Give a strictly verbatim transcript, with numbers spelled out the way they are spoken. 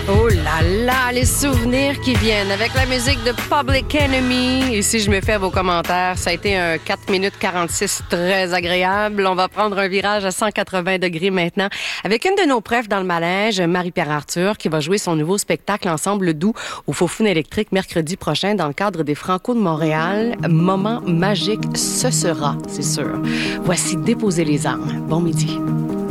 Oh là là, les souvenirs qui viennent avec la musique de Public Enemy. Et si je me fais à vos commentaires, ça a été un quatre minutes quarante-six très agréable. On va prendre un virage à cent quatre-vingts degrés maintenant avec une de nos preuves dans le manège, Marie-Pierre Arthur, qui va jouer son nouveau spectacle Ensemble doux au Faux-Foune électrique mercredi prochain dans le cadre des Franco de Montréal. Moment magique, ce sera, c'est sûr. Voici Déposer les armes. Bon midi.